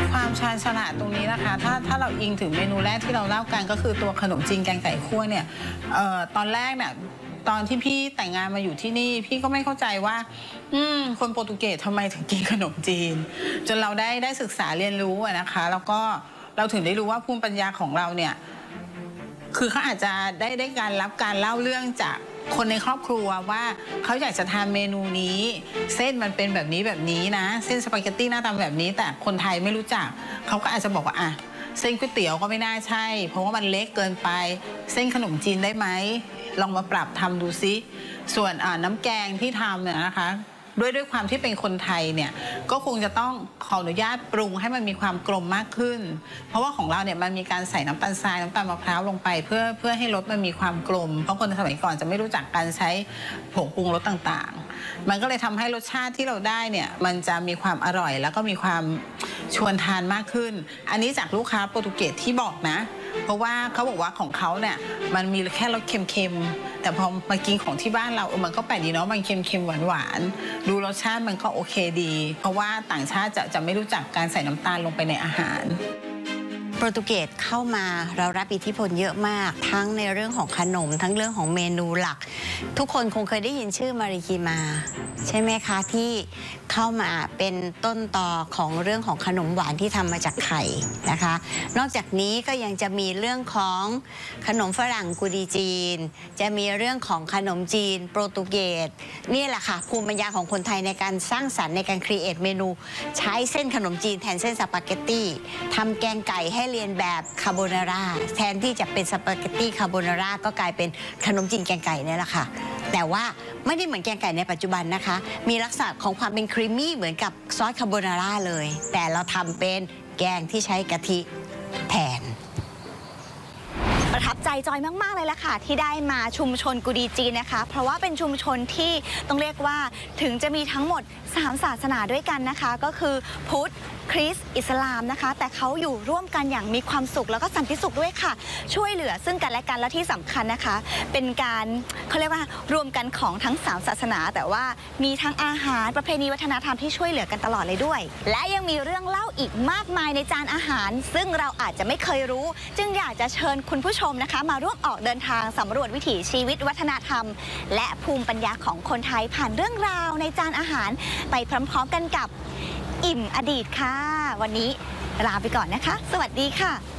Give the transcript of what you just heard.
ความชาญฉลาดตรงนี้นะคะถ้าเราอิงถึงเมนูแรกที่เราเล่ากันก็คือตัวขนมจีนแกงไก่คั่วเนี่ยตอนแรกเนี่ยตอนที่พี่แต่งงานมาอยู่ที่นี่พี่ก็ไม่เข้าใจว่าคนโปรตุเกสทำไมถึงกินขนมจีนจนเราได้ศึกษาเรียนรู้นะคะแล้วก็เราถึงได้รู้ว่าภูมิปัญญาของเราเนี่ยคือเขาอาจจะได้การรับการเล่าเรื่องจากคนในครอบครัวว่าเขาอยากจะทานเมนูนี้เส้นมันเป็นแบบนี้นะเส้นสปาเกตตี้หน้าตาแบบนี้แต่คนไทยไม่รู้จักเขาก็อาจจะบอกว่าอ่ะเส้นก๋วยเตี๋ยวก็ไม่น่าใช่เพราะว่ามันเล็กเกินไปเส้นขนมจีนได้ไหมลองมาปรับทำดูซิส่วนน้ำแกงที่ทำเนี่ยนะคะด้วยความที่เป็นคนไทยเนี่ยก็คงจะต้องขออนุญาตปรุงให้มันมีความกลมมากขึ้นเพราะว่าของเราเนี่ยมันมีการใส่น้ำตาลทรายน้ำตาลมะพร้าวลงไปเพื่อให้รสมันมีความกลมเพราะคนสมัยก่อนจะไม่รู้จักการใช้ผงปรุงรสต่างๆมันก็เลยทำให้รสชาติที่เราได้เนี่ยมันจะมีความอร่อยแล้วก็มีความชวนทานมากขึ้นอันนี้จากลูกค้าโปรตุเกสที่บอกนะเพราะว่าเขาบอกว่าของเขาเนี่ยมันมีแค่รสเค็มๆแต่พอมากินของที่บ้านเรามันก็แปลกดีเนาะมันเค็มๆหวานๆดูรสชาติมันก็โอเคดีเพราะว่าต่างชาติจะไม่รู้จักการใส่น้ำตาลลงไปในอาหารโปรตุเกสเข้ามาเรารับอิทธิพลเยอะมากทั้งในเรื่องของขนมทั้งเรื่องของเมนูหลักทุกคนคงเคยได้ยินชื่อมาริกีมาใช่ไหมคะที่เข้ามาเป็นต้นตอของเรื่องของขนมหวานที่ทำมาจากไข่นะคะนอกจากนี้ก็ยังจะมีเรื่องของขนมฝรั่งกุดีจีนจะมีเรื่องของขนมจีนโปรตุเกสนี่แหละค่ะภูมิปัญญาของคนไทยในการสร้างสรรค์ในการครีเอทเมนูใช้เส้นขนมจีนแทนเส้นสปาเกตตี้ทำแกงไก่ให้เรียนแบบคาโบนาร่าแทนที่จะเป็นสปาเกตตี้คาโบนาร่าก็กลายเป็นขนมจีนแกงไก่นี่แหละค่ะแต่ว่าไม่ได้เหมือนแกงไก่ในปัจจุบันนะคะมีลักษณะของความเป็นครีมมี่เหมือนกับซอสคาโบนาร่าเลยแต่เราทำเป็นแกงที่ใช้กะทิแทนประทับใจจอยมากๆเลยล่ะค่ะที่ได้มาชุมชนกุดีจีนนะคะเพราะว่าเป็นชุมชนที่ต้องเรียกว่าถึงจะมีทั้งหมด3ศาสนาด้วยกันนะคะก็คือพุทธคริสต์อิสลามนะคะแต่เขาอยู่ร่วมกันอย่างมีความสุขแล้วก็สันติสุขด้วยค่ะช่วยเหลือซึ่งกันและกันและที่สำคัญนะคะเป็นการเขาเรียกว่ารวมกันของทั้ง3ศาสนาแต่ว่ามีทั้งอาหารประเพณีวัฒนธรรมที่ช่วยเหลือกันตลอดเลยด้วยและยังมีเรื่องเล่าอีกมากมายในจานอาหารซึ่งเราอาจจะไม่เคยรู้จึงอยากจะเชิญคุณผู้ชมนะคะมาร่วมออกเดินทางสำรวจวิถีชีวิตวัฒนธรรมและภูมิปัญญาของคนไทยผ่านเรื่องราวในจานอาหารไปพร้อมๆกันกับอิ่มอดีตค่ะวันนี้ลาไปก่อนนะคะสวัสดีค่ะ